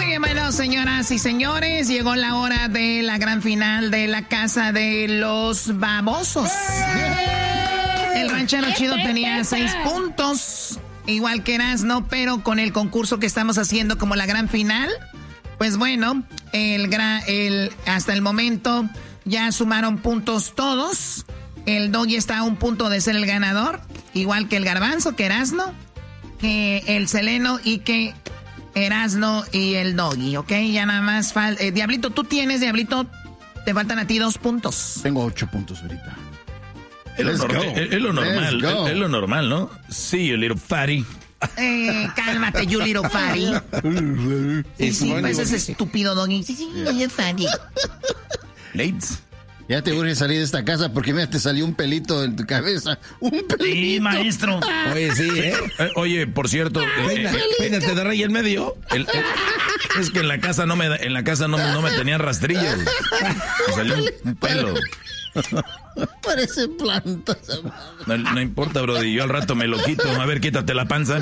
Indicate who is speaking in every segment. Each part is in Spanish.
Speaker 1: bien, bueno, señoras y señores, llegó la hora de la gran final de la Casa de los Babosos. El ranchero chido tenía 6 puntos, igual que Erasmo, pero con el concurso que estamos haciendo como la gran final, pues bueno, hasta el momento ya sumaron puntos todos. El Doggy está a un punto de ser el ganador, igual que el Garbanzo, que Erasmo, que el Seleno y que Erasmo y el Doggy, ¿ok? Ya nada más falta... Diablito, tú tienes, Diablito, te faltan a ti 2 puntos.
Speaker 2: Tengo 8 puntos ahorita.
Speaker 3: Es lo normal, ¿no? Sí, you little fatty.
Speaker 1: Cálmate, you little fatty. Sí, pues es estúpido, Doggy. Sí, you fatty.
Speaker 3: Lates.
Speaker 2: Ya te urge salir de esta casa porque mira, te salió un pelito en tu cabeza. ¡Un pelito!
Speaker 3: Sí, maestro. Oye, sí, ¿eh? Oye, por cierto...
Speaker 4: Peínate de rey en medio.
Speaker 3: Es que en la casa no me tenían rastrillos. Me salió un pelo.
Speaker 2: Parece planta.
Speaker 3: No importa, brody. Yo al rato me lo quito. A ver, quítate la panza.
Speaker 4: Yo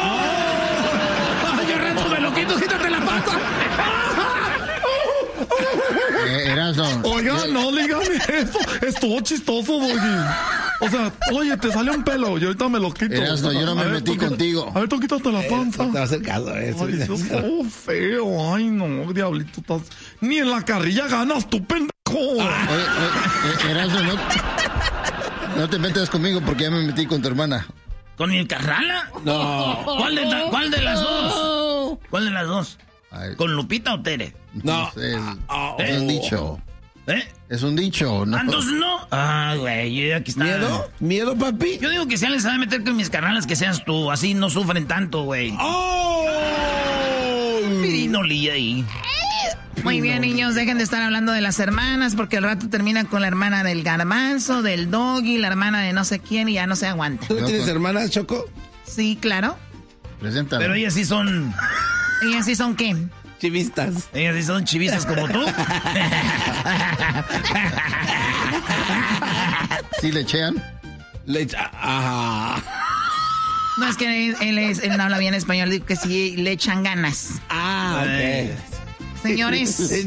Speaker 4: al rato me lo quito, quítate la panza.
Speaker 2: Erasmo.
Speaker 4: Oiga, no dígame eso. Estuvo chistoso, Doggy. O sea, oye, te salió un pelo y ahorita me lo quito.
Speaker 2: Erasmo, yo no me metí contigo.
Speaker 4: A ver, tú quítate la panza.
Speaker 5: No te va a hacer caso eso.
Speaker 4: Ay, eso es todo feo. Ay, no, diablito. Ni en la carrilla ganas, tu pendejo.
Speaker 2: Oye, Erasmo, no te metas conmigo porque ya me metí con tu hermana.
Speaker 3: ¿Con mi carnala?
Speaker 5: No.
Speaker 3: ¿Cuál de las dos? ¿Cuál de las dos?
Speaker 2: Ay.
Speaker 3: ¿Con Lupita o Tere?
Speaker 5: No.
Speaker 2: Es un dicho.
Speaker 3: ¿Eh?
Speaker 2: Es un dicho, ¿no?
Speaker 3: ¿Entonces no? Ah, güey, aquí está.
Speaker 5: ¿Miedo, papi?
Speaker 3: Yo digo que si alguien se va a meter con mis carnalas, que seas tú. Así no sufren tanto, güey. Pirino Lía ahí.
Speaker 1: Muy bien, niños, dejen de estar hablando de las hermanas porque al rato terminan con la hermana del Garbanzo, del Doggy, la hermana de no sé quién y ya no se aguanta.
Speaker 5: ¿Tú tienes hermanas, Choco?
Speaker 1: Sí, claro.
Speaker 2: Preséntame.
Speaker 3: Pero ellas sí son...
Speaker 1: ¿Ellas sí son qué?
Speaker 5: Chivistas.
Speaker 3: Ellas sí son chivistas como tú.
Speaker 2: ¿Sí le chean?
Speaker 5: Ajá.
Speaker 1: No, es que él no habla bien español, digo que sí le echan ganas.
Speaker 5: Ah, ok.
Speaker 1: Señores,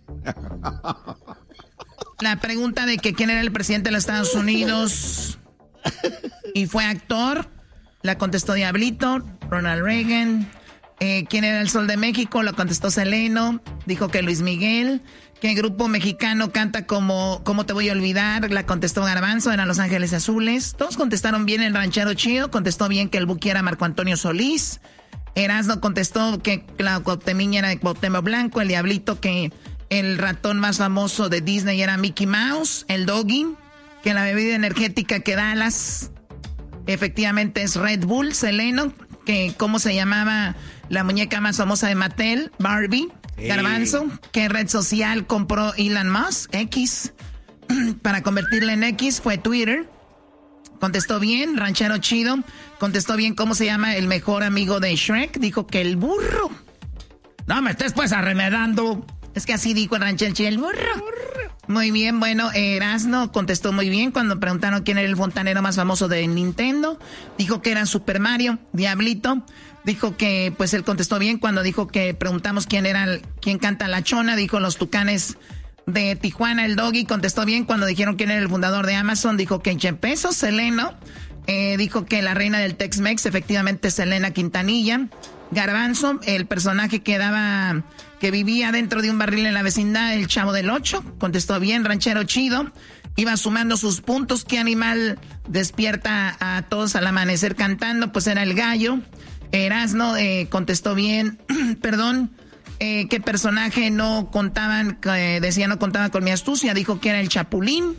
Speaker 1: la pregunta de que quién era el presidente de los Estados Unidos y fue actor, la contestó Diablito, Ronald Reagan. ¿Quién era el Sol de México? Lo contestó Seleno. Dijo que Luis Miguel. ¿Qué grupo mexicano canta como ¿Cómo te voy a olvidar? La contestó Garbanzo, eran Los Ángeles Azules. Todos contestaron bien. El ranchero chido contestó bien que el Buki era Marco Antonio Solís. Erasmo contestó que la Cuauhtemiña era de Cuauhtémoc Blanco. El Diablito que el ratón más famoso de Disney era Mickey Mouse. El Doggy que la bebida energética que Dallas efectivamente es Red Bull. Seleno que cómo se llamaba la muñeca más famosa de Mattel, Barbie. Garbanzo, ¿qué red social compró Elon Musk? X. Para convertirla en X fue Twitter. Contestó bien, ranchero chido. Contestó bien cómo se llama el mejor amigo de Shrek. Dijo que el burro. No me estés pues arremedando. Es que así dijo el ranchero chido, el burro. Muy bien, bueno, Erasmo contestó muy bien cuando preguntaron quién era el fontanero más famoso de Nintendo. Dijo que era Super Mario. Diablito dijo que, pues él contestó bien cuando dijo que preguntamos quién canta La Chona. Dijo los Tucanes de Tijuana. El Doggy contestó bien cuando dijeron quién era el fundador de Amazon. Dijo que Jeff Bezos. Seleno dijo que la reina del Tex-Mex, efectivamente, Selena Quintanilla. Garbanzo, el personaje que vivía dentro de un barril en la vecindad, el Chavo del Ocho, contestó bien, ranchero chido, iba sumando sus puntos. ¿Qué animal despierta a todos al amanecer cantando? Pues era el gallo. Erasmo contestó bien, perdón, ¿qué personaje no contaba con mi astucia? Dijo que era el Chapulín.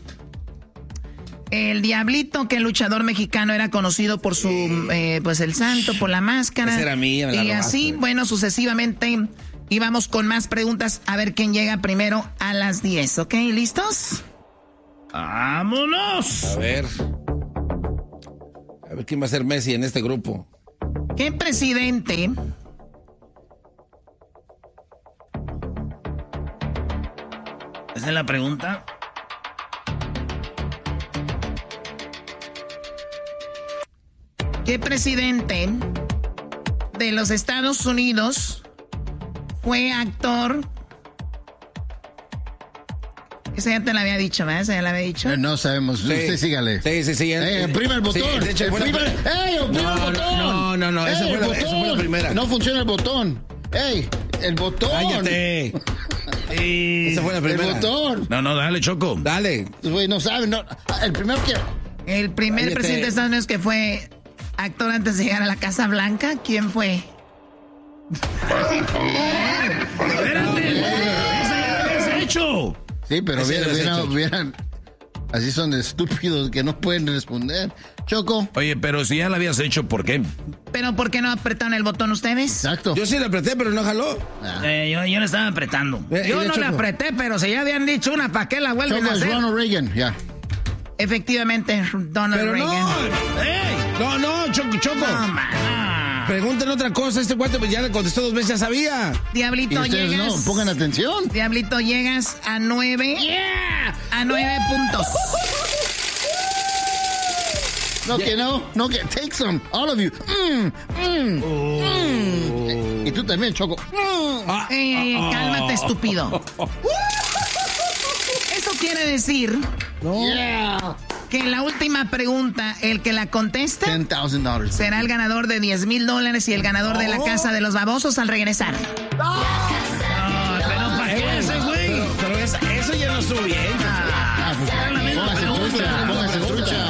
Speaker 1: El Diablito, que el luchador mexicano era conocido por su, pues el santo, por la máscara.
Speaker 5: Esa era mía, me la
Speaker 1: y así,
Speaker 5: robaste.
Speaker 1: bueno, sucesivamente íbamos con más preguntas a ver quién llega primero a las 10, ¿ok? ¿Listos?
Speaker 3: ¡Vámonos!
Speaker 5: A ver quién va a ser Messi en este grupo.
Speaker 1: ¿Qué presidente
Speaker 3: ¿Esa es la pregunta?
Speaker 1: ¿Qué presidente de los Estados Unidos fue actor. Esa ya te la había dicho, ¿verdad? Esa ya la había dicho.
Speaker 2: No sabemos.
Speaker 5: Sí.
Speaker 2: Usted sígale.
Speaker 5: Sí.
Speaker 2: Prima el botón.
Speaker 5: Sí, de hecho,
Speaker 2: Oprima el botón.
Speaker 5: No. Esa fue la primera.
Speaker 2: No funciona el botón. ¡Ey! El botón.
Speaker 5: Cállate. Esa fue la primera.
Speaker 2: El botón.
Speaker 3: No, dale, Choco.
Speaker 5: Dale.
Speaker 2: Güey, no saben. No. El primero que...
Speaker 1: El primer
Speaker 5: Cállate.
Speaker 1: presidente de Estados Unidos que fue actor antes de llegar a la Casa Blanca, ¿quién fue?
Speaker 3: ¡Espérate! ¡Esa ya la habías hecho!
Speaker 2: Sí, pero
Speaker 5: Ese
Speaker 2: vieran. Así son de estúpidos que no pueden responder. Choco.
Speaker 3: Oye, pero si ya la habías hecho, ¿por qué?
Speaker 1: ¿Pero por qué no apretaron el botón ustedes?
Speaker 2: Exacto.
Speaker 5: Yo sí le apreté, pero no jaló.
Speaker 3: Yo le estaba apretando.
Speaker 1: Yo no le apreté, pero si ya habían dicho una, ¿para qué la vuelven
Speaker 2: Choco
Speaker 1: a
Speaker 2: es
Speaker 1: hacer?
Speaker 2: Ronald Reagan. Ya.
Speaker 1: Efectivamente, Donald
Speaker 5: Pero
Speaker 1: Reagan.
Speaker 5: no, Choco.
Speaker 1: No, man.
Speaker 5: Pregúntenle otra cosa. Este cuate pues, ya le contestó 2 veces, ya sabía.
Speaker 2: Y
Speaker 1: Diablito,
Speaker 2: ustedes
Speaker 1: llegas.
Speaker 2: no, pongan atención.
Speaker 1: Diablito, llegas a 9. A 9 puntos.
Speaker 2: No, que take some, all of you. Y tú también, Choco.
Speaker 1: Ey, cálmate, estúpido. Eso quiere decir
Speaker 2: Yeah.
Speaker 1: que en la última pregunta, el que la conteste
Speaker 2: $10,000.
Speaker 1: será el ganador de $10,000 y el ganador de la casa de los babosos al regresar.
Speaker 3: Pero ¿para qué ese güey?
Speaker 5: Pero eso ya no estuvo bien.
Speaker 2: Póngase trucha, póngase trucha.